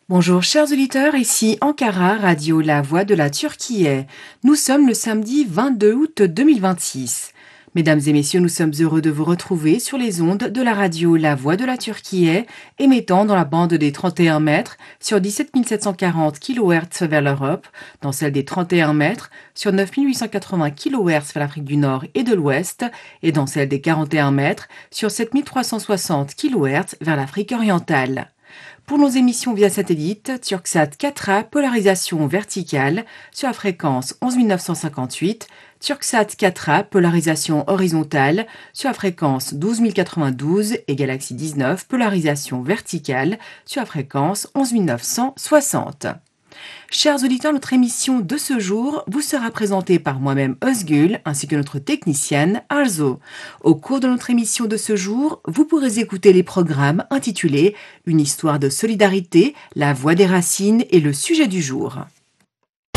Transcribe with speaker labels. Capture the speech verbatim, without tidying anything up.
Speaker 1: Bonjour chers auditeurs, ici Ankara, Radio La Voix de la Turquie. Nous sommes le samedi vingt-deux août deux mille vingt-six. Mesdames et messieurs, nous sommes heureux de vous retrouver sur les ondes de la radio La Voix de la Turquie, émettant dans la bande des trente et un mètres sur dix-sept mille sept cent quarante kilohertz vers l'Europe, dans celle des trente et un mètres sur neuf mille huit cent quatre-vingts kilohertz vers l'Afrique du Nord et de l'Ouest, et dans celle des quarante et un mètres sur sept mille trois cent soixante kilohertz vers l'Afrique orientale. Pour nos émissions via satellite, Turksat quatre A, polarisation verticale, sur la fréquence onze mille neuf cent cinquante-huit, Turksat quatre A, polarisation horizontale, sur la fréquence douze mille quatre-vingt-douze, et Galaxy dix-neuf, polarisation verticale, sur la fréquence onze mille neuf cent soixante. Chers auditeurs, notre émission de ce jour vous sera présentée par moi-même Özgül ainsi que notre technicienne Arzo. Au cours de notre émission de ce jour, vous pourrez écouter les programmes intitulés Une histoire de solidarité, la voix des racines et le sujet du jour.